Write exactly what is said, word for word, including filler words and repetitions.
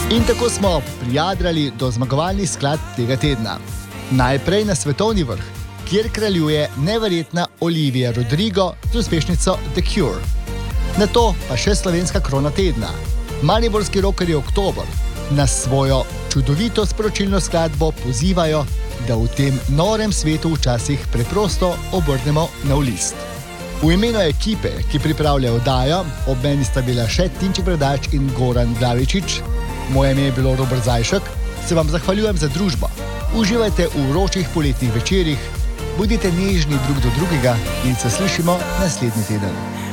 In tako smo prijadrali do zmagovalnih skladb tega tedna. Najprej na svetovni vrh, kjer kraljuje neverjetna Olivia Rodrigo z uspešnico The Cure. Nato pa še slovenska krona tedna. Mariborski rockerji Oktober nas svojo čudovito sporočilno skladbo pozivajo, da v tem norem svetu včasih preprosto obrnemo nov list. V imenu ekipe, ki pripravlja oddajo, ob meni sta bila še Tinči Bradač in Goran Glavičič, moje ime je bilo Robert Zajšek, se vam zahvaljujem za družbo. Uživajte v vročih poletnih večerih, bodite nežni drug do drugega in se slišimo naslednji teden.